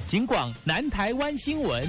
警广南台湾新闻。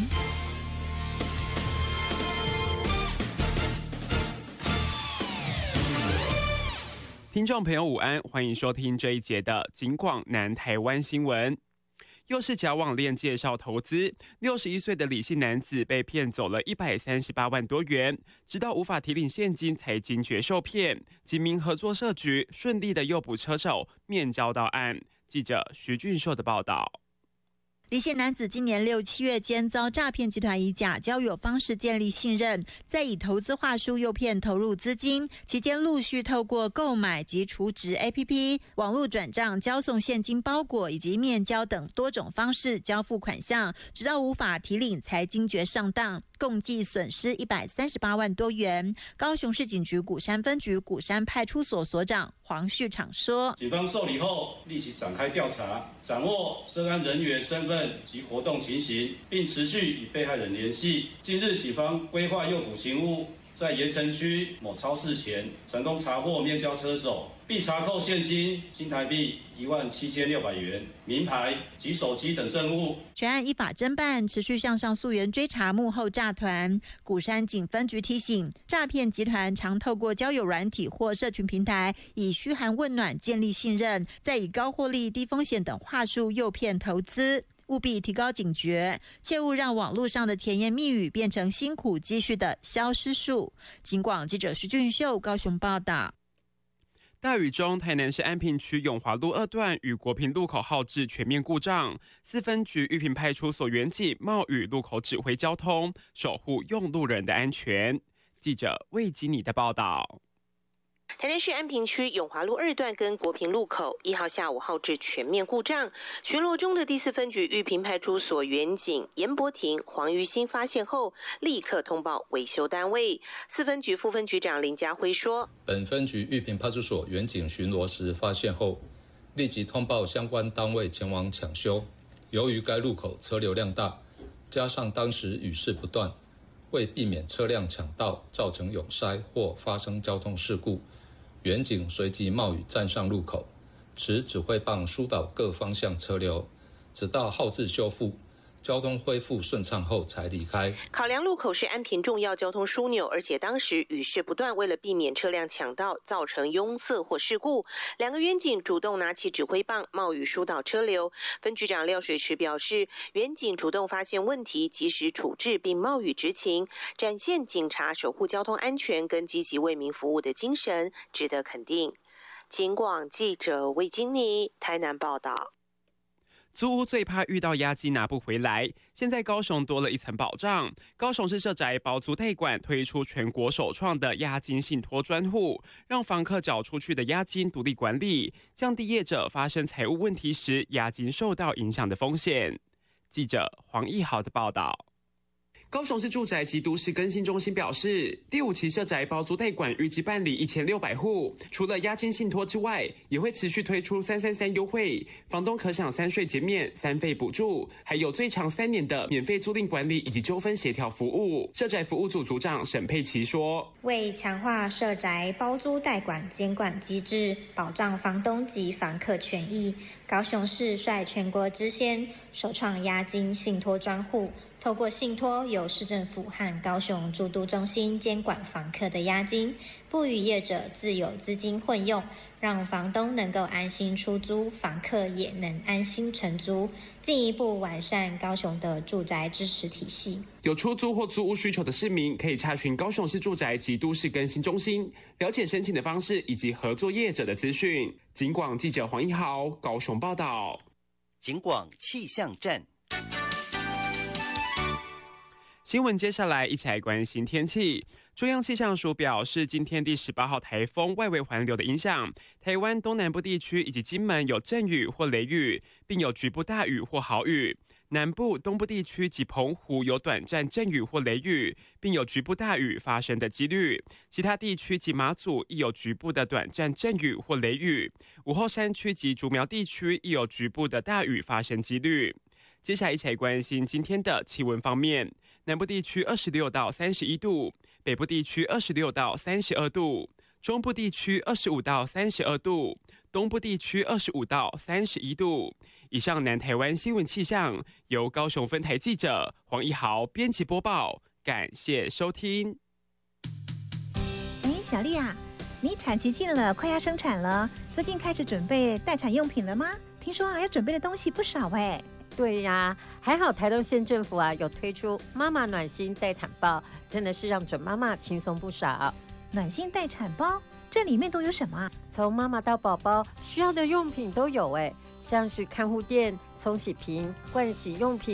听众朋友午安，欢迎收听这一节的警广南台湾新闻。又是假网链介绍投资，61岁的李姓男子被骗走了138万多元，直到无法提领现金才惊觉受骗。几名合作社局顺利的诱捕车手，面交到案。记者徐俊硕的报道。 李姓男子今年6、7月间遭诈骗集团以假交友方式建立信任，再以投资话术诱骗投入资金，期间陆续透过购买及储值 APP、网络转账、交送现金包裹以及面交等多种方式交付款项，直到无法提领才惊觉上当，共计损失138万多元。高雄市警局鼓山分局鼓山派出所所长黄旭场说， 警方受理后立即展开调查，掌握涉案人员身份及活动情形，并持续与被害人联系。近日警方规划诱捕行务，在盐城区某超市前成功查获面交车手，并查扣现金新台币17600元、名牌及手机等证物。 全案依法侦办，持续向上溯源追查幕后诈团。鼓山警分局提醒，诈骗集团常透过交友软体或社群平台，以嘘寒问暖建立信任，再以高获利、低风险等话术诱骗投资。务必提高警觉，切勿让网络上的甜言蜜语变成辛苦积蓄的消失术。警广记者徐俊秀高雄报道。 大雨中，台南市安平区永华路2段与国平路口号志全面故障，4分局玉屏派出所员警冒雨路口指挥交通，守护用路人的安全。记者魏基尼的报道。 台南市安平区永华路2段跟国平路口1号下午号志全面故障，巡逻中的第4分局玉屏派出所员警严伯庭、黄玉兴发现后，立刻通报维修单位。4分局副分局长林家辉说， 本分局玉屏派出所员警巡逻时发现后，立即通报相关单位前往抢修。由于该路口车流量大，加上当时雨势不断，为避免车辆抢道造成拥塞或发生交通事故，员警随即冒雨站上路口，持指挥棒疏导各方向车流，直到号志修复、交通恢复顺畅后才离开。 考量路口是安平重要交通枢纽，而且当时雨势不断，为了避免车辆抢道造成拥塞或事故，2个员警主动拿起指挥棒冒雨疏导车流。分局长廖水池表示，员警主动发现问题，及时处置并冒雨执勤，展现警察守护交通安全跟积极为民服务的精神，值得肯定。警广记者魏金妮台南报道。 租屋最怕遇到押金拿不回来，现在高雄多了一层保障。高雄市社宅包租代管推出全国首创的押金信托专户，让房客缴出去的押金独立管理，降低业者发生财务问题时押金受到影响的风险。记者黄义豪的报道。高雄市住宅及都市更新中心表示，第5期社宅包租代管预计办理1600户，除了押金信托之外，也会持续推出333优惠，房东可享3税减免、3费补助，还有最长3年的免费租赁管理以及纠纷协调服务。社宅服务组组长沈佩琪说， 为强化社宅包租代管监管机制，保障房东及房客权益，高雄市率全国之先首创押金信托专户，透过信托，由市政府和高雄住都中心监管房客的押金，不与业者自有资金混用，让房东能够安心出租，房客也能安心承租，进一步完善高雄的住宅支持体系。 有出租或租屋需求的市民，可以洽询高雄市住宅及都市更新中心，了解申请的方式以及合作业者的资讯。警广记者黄一豪高雄报道。 警广气象站。 新闻接下来一起来关心天气。中央气象署表示，今天第18号台风外围环流的影响，台湾东南部地区以及金门有阵雨或雷雨，并有局部大雨或豪雨。南部、东部地区及澎湖有短暂阵雨或雷雨，并有局部大雨发生的几率。其他地区及马祖亦有局部的短暂阵雨或雷雨。午后山区及竹苗地区亦有局部的大雨发生几率。接下来一起来关心今天的气温方面，南部地区26到31度，北部地区26到32度， 中部地区25到32度，东部地区25到31度。以上南台湾新闻气象由高雄分台记者黄一豪编辑播报，感谢收听。 小丽啊，你产期近了，快要生产了，最近开始准备待产用品了吗？听说要准备的东西不少哎。 对呀，还好台东县政府有推出妈妈暖心待产包，真的是让准妈妈轻松不少。 暖心待产包，这里面都有什么啊？ 从妈妈到宝宝需要的用品都有像是看护垫、冲洗瓶、盥洗用品。